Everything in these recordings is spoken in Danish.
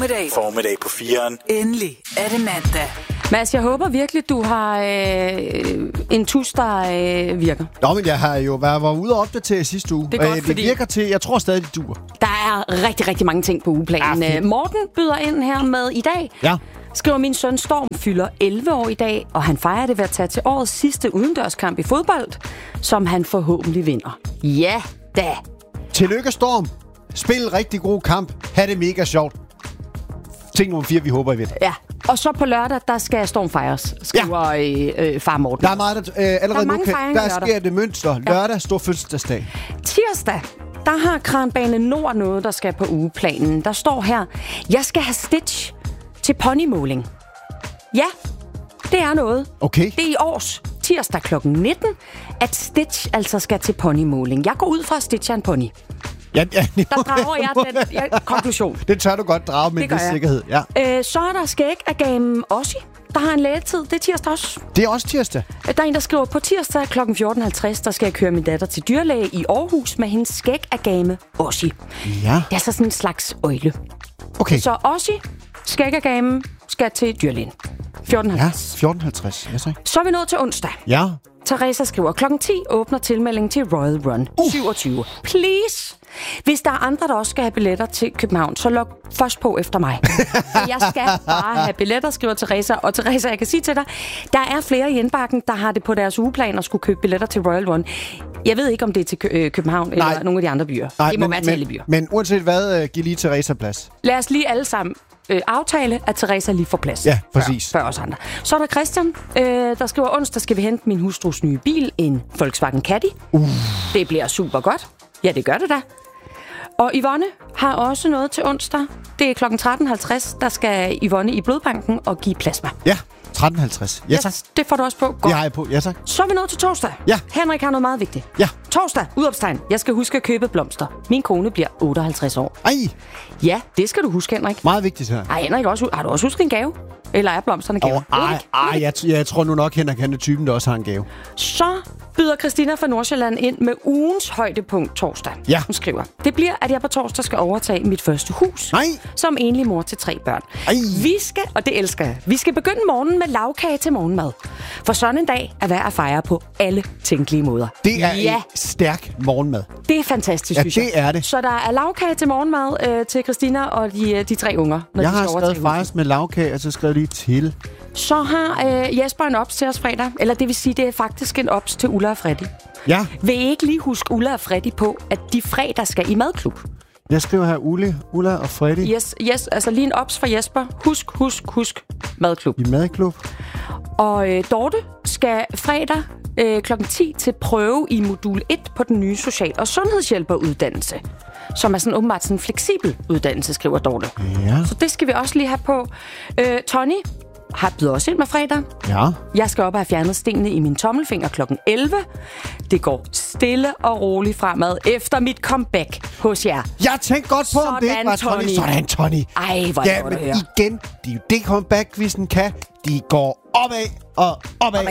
Formiddag på 4'eren. Endelig er det mandag. Mads, jeg håber virkelig, du har en tus, der virker. Nå, men jeg har jo været ude og opdatere sidste uge. Det er godt, det virker til, jeg tror stadig, det duer. Der er rigtig, rigtig mange ting på ugeplanen. Morten byder ind her med i dag. Ja. Skriver, min søn Storm fylder 11 år i dag, og han fejrer det ved at tage til årets sidste udendørskamp i fodbold, som han forhåbentlig vinder. Ja da. Tillykke, Storm. Spil en rigtig god kamp. Ha' det mega sjovt. Ting nummer 4, vi håber, I vinder. Ja. Og så på lørdag, der skal Storm fejres, skriver far Morten. Der er meget, allerede nu der sker det mønster. Lørdag, stor fødselsdagsdag. Tirsdag, der har Kranbane Nord noget, der skal på ugeplanen. Der står her, jeg skal have Stitch til ponymåling. Ja, det er noget. Okay. Det er i års tirsdag kl. 19, at Stitch altså skal til ponymåling. Jeg går ud fra, at Stitch er en pony. Ja, der drager jeg den konklusion. Det tør du godt drage med en vis sikkerhed. Ja. Så er der skæg af gamen Ossi, der har en lægetid. Det er tirsdag også. Det er også tirsdag. Der er en, der skriver, på tirsdag kl. 14.50, der skal jeg køre min datter til dyrlæge i Aarhus med hendes skæg af game Ossi. Ja. Det er så sådan en slags øjle. Okay. Så Ossi, skæg af gamen, skal til dyrlægen. 14.50. Ja, 14.50. Ja, så er vi nået til onsdag. Ja. Teresa skriver, kl. 10 åbner tilmelding til Royal Run 27. Please! Hvis der er andre, der også skal have billetter til København, så log først på efter mig. Jeg skal bare have billetter, skriver Teresa. Og Teresa, jeg kan sige til dig, der er flere i indbakken, der har det på deres ugeplan at skulle købe billetter til Royal Run. Jeg ved ikke, om det er til København eller nogle af de andre byer. Nej, det må være til alle byer. Men uanset hvad, giv lige Teresa plads. Lad os lige alle sammen aftale, at Teresa lige får plads. Ja, præcis. Før os andre. Så er der Christian, der skriver, onsdag skal vi hente min hustrus nye bil, en Volkswagen Caddy. Det bliver super godt. Ja, det gør det da. Og Yvonne har også noget til onsdag. Det er kl. 13.50, der skal Yvonne i blodbanken og give plasma. Ja, 13.50. Ja, tak. Det får du også på. Godt. Det har jeg på. Ja, tak. Så er vi nået til torsdag. Ja. Henrik har noget meget vigtigt. Ja. Torsdag, udopstegn. Jeg skal huske at købe blomster. Min kone bliver 58 år. Ej. Ja, det skal du huske, Henrik. Meget vigtigt her. Ej, Henrik, har du også husket en gave? Eller er blomsterne gave? Jeg tror nu nok, Henrik er typen, der også har en gave. Så byder Christina fra Nordsjælland ind med ugens højdepunkt torsdag. Ja. Hun skriver, det bliver, at jeg på torsdag skal overtage mit første hus. Nej. Som enlig mor til 3 børn. Ej. Vi skal, og det elsker jeg, vi skal begynde morgenen med lagkage til morgenmad. For sådan en dag er værd at fejre på alle tænkelige måder. Det er en stærk morgenmad. Det er fantastisk, synes jeg. det er det. Så der er lagkage til morgenmad til Christina og de 3 unger, når jeg de skal har skrevet fejres med lagkage, og så skrev lige til. Så har Jesper en ops til os fredag. Eller det vil sige, det er faktisk en ops til Ulla og Freddy. Ja. Vil I ikke lige huske Ulla og Freddy på, at de fredag skal i madklub? Jeg skriver her Ulla og Freddy. Yes, altså lige en ops fra Jesper. Husk madklub. I madklub. Og Dorte skal fredag kl. 10 til prøve i modul 1 på den nye social- og sundhedshjælperuddannelse. Som er sådan åbenbart sådan en fleksibel uddannelse, skriver Dorte. Ja. Så det skal vi også lige have på. Tony har bydet også ind med fredag. Ja. Jeg skal op og have fjernet stenene i min tommelfinger kl. 11. Det går stille og roligt fremad efter mit comeback hos jer. Jeg tænkte godt på, om det ikke var Tony. Sådan, Tony. Ej, hvor ja, men igen, det er jo det comeback-quizzen kan. De går opad og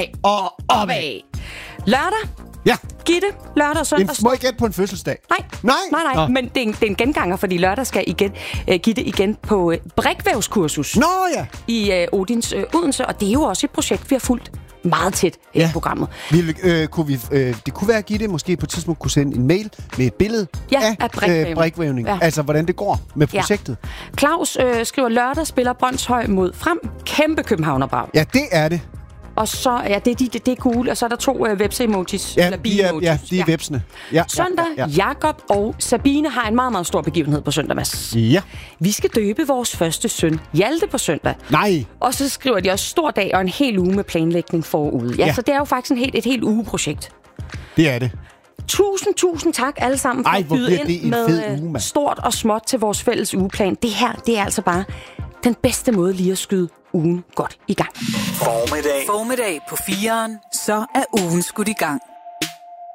opad. Lørdag. Ja. Gitte, lørdag og søndag. Må ikke gætte på en fødselsdag? Nej. Men det er en genganger, fordi lørdag skal Gitte igen på brikvævskursus. Nå ja. I Odins Odense, og det er jo også et projekt, vi har fulgt meget tæt i programmet. Det kunne være, at Gitte måske på et tidspunkt kunne sende en mail med et billede af brikvævning. Ja. Altså, hvordan det går med projektet. Ja. Claus skriver, lørdag spiller Brøndshøj mod Frem. Kæmpe københavnerbrag. Ja, det er det. Og så det er cool. Og så er der 2 webs-emojis. Ja, eller bi-emojis. de er websene. Ja, søndag, Jakob og Sabine har en meget, meget stor begivenhed på søndag, Mads. Ja. Vi skal døbe vores første søn, Hjalte, på søndag. Nej. Og så skriver de også stor dag og en hel uge med planlægning forude. Ja, så det er jo faktisk et helt ugeprojekt. Det er det. Tusind tak alle sammen for at byde ind med stort og småt til vores fælles ugeplan. Det her, det er altså bare den bedste måde lige at skyde ugen godt i gang. Formiddag på 4'eren, så er ugen skudt i gang.